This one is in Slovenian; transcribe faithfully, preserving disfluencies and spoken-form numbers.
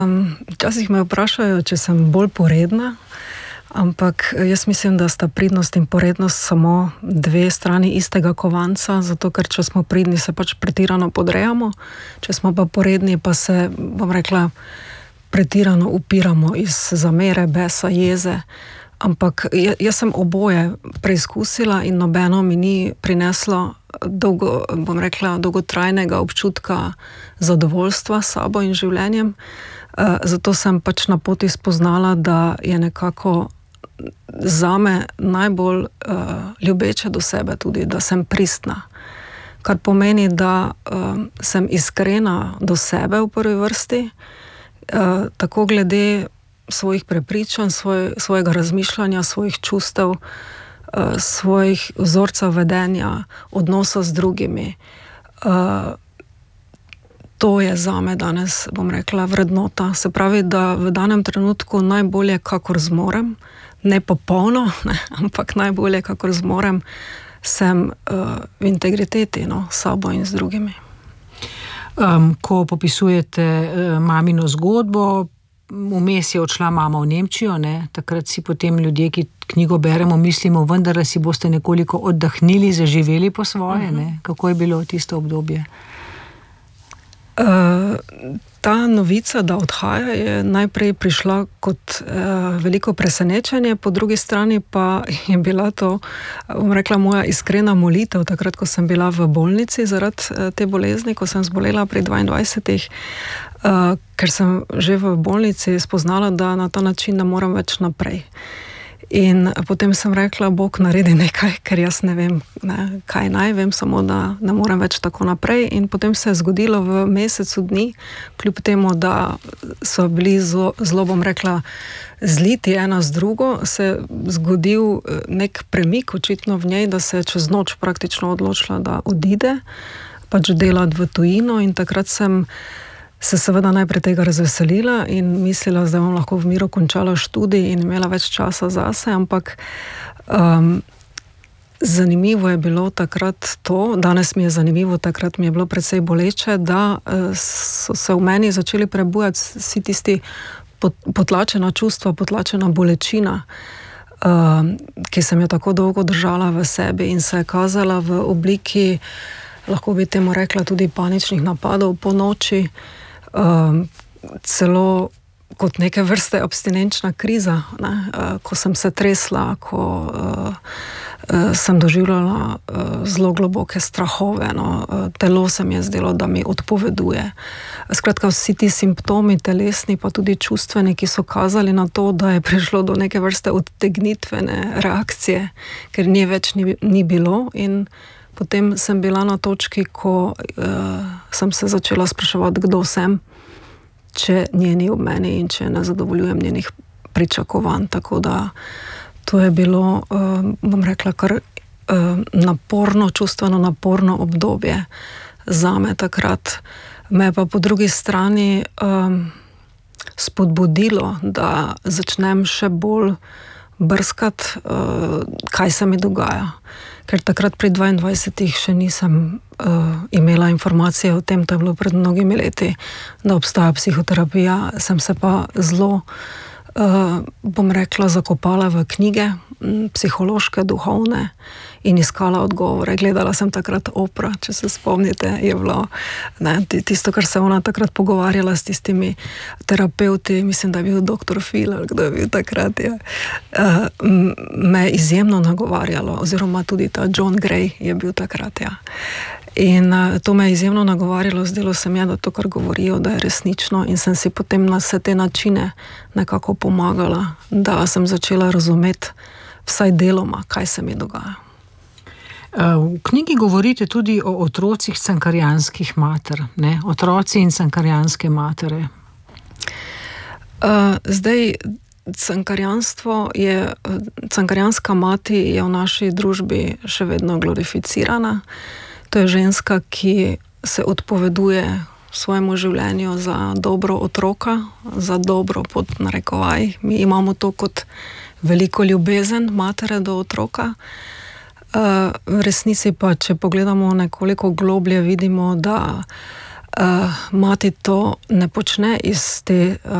Včasih me vprašajo, če sem bolj poredna, ampak jaz mislim, da sta pridnost in porednost samo dve strani istega kovanca, zato ker če smo pridni, se pač pretirano podrejamo, če smo pa poredni, pa se, bom rekla, pretirano upiramo iz zamere, besa, jeze. Ampak jaz sem oboje preizkusila in nobeno mi ni prineslo dolgo, bom rekla, dolgotrajnega občutka zadovoljstva s sabo in življenjem. Zato sem pač na poti spoznala, da je nekako zame najbolj uh, ljubeče do sebe tudi, da sem pristna. Kar pomeni, da uh, sem iskrena do sebe v prvi vrsti, uh, tako glede svojih prepričanj, svoj, svojega razmišljanja, svojih čustev, uh, svojih vzorcev vedenja, odnosa z drugimi. Uh, To je zame danes, bom rekla, vrednota. Se pravi, da v danem trenutku najbolje, kakor zmorem, ne popolno, ne, ampak najbolje, kakor zmorem, sem uh, v integriteti, no, s sabo in z drugimi. Um, ko popisujete uh, mamino zgodbo, vmes je odšla mama v Nemčijo, ne, takrat si potem ljudje, ki knjigo beremo, mislimo, vendar si boste nekoliko oddahnili, zaživeli po svoje, uh-huh. ne. Kako je bilo tisto obdobje? Uh, ta novica, da odhaja, je najprej prišla kot uh, veliko presenečenje, po drugi strani pa je bila to, bom rekla, moja iskrena molitev, takrat, ko sem bila v bolnici zaradi uh, te bolezni, ko sem zbolela pri dvaindvajsetih, uh, ker sem že v bolnici spoznala, da na ta način ne moram več naprej. In potem sem rekla, Bog, naredi nekaj, ker jaz ne vem, ne, kaj naj, vem samo, da ne morem več tako naprej. In potem se je zgodilo v mesecu dni, kljub temu, da so bili zelo, zelo, bom rekla, zliti ena z drugo, se je zgodil nek premik očitno v njej, da se je čez noč praktično odločila, da odide, pač delati v tujino, in takrat sem se seveda najprej tega razveselila in mislila, da bom lahko v miru končala študij in imela več časa zase, ampak um, zanimivo je bilo takrat to, danes mi je zanimivo, takrat mi je bilo precej boleče, da uh, so se v meni začeli prebujati vsi tisti pot, potlačena čustva, potlačena bolečina, uh, ki sem jo tako dolgo držala v sebi in se je kazala v obliki, lahko bi temu rekla, tudi paničnih napadov po noči, Um, celo kot neke vrste abstinenčna kriza, ne? Uh, ko sem se tresla, ko uh, uh, sem doživljala uh, zelo globoke strahove, no? uh, telo se mi je zdelo, da mi odpoveduje. Skratka, vsi ti simptomi telesni, pa tudi čustveni, ki so kazali na to, da je prišlo do neke vrste odtegnitvene reakcije, ker nje več ni, ni bilo, in potem sem bila na točki, ko uh, sem se začela spraševati, kdo sem, če nje ni ob meni in če ne zadovoljujem njenih pričakovanj. Tako da to je bilo, uh, bom rekla, kar uh, naporno, čustveno naporno obdobje zame takrat. Me pa po drugi strani um, spodbudilo, da začnem še bolj brskati, uh, kaj se mi dogaja. Ker takrat pri dvaindvajsetih še nisem uh, imela informacije o tem, to je bilo pred mnogimi leti, da obstaja psihoterapija. Sem se pa zelo, uh, bom rekla, zakopala v knjige, psihološke, duhovne, in iskala odgovore. Gledala sem takrat Oprah, če se spomnite, je bilo, ne, tisto, kar se ona takrat pogovarjala s tistimi terapeuti, mislim, da je bil doktor Phil, ali kdo je bil takrat, je, uh, me izjemno nagovarjalo, oziroma tudi ta John Gray je bil takrat, ja. In uh, to me je izjemno nagovarjalo, zdelo se mi je, da to, kar govorijo, da je resnično, in sem si potem na vse te načine nekako pomagala, da sem začela razumeti vsaj deloma, kaj se mi dogaja. V knjigi govorite tudi o otrocih cankarjanskih mater, ne? Otroci in cankarjanske matere. Uh, zdaj, cankarjanstvo je, cankarjanska mati je v naši družbi še vedno glorificirana. To je ženska, ki se odpoveduje svojemu življenju za dobro otroka, za dobro pod narekovaj. Mi imamo to kot veliko ljubezen matere do otroka. Uh, v resnici pa, če pogledamo nekoliko globlje, vidimo, da uh, mati to ne počne iz te uh,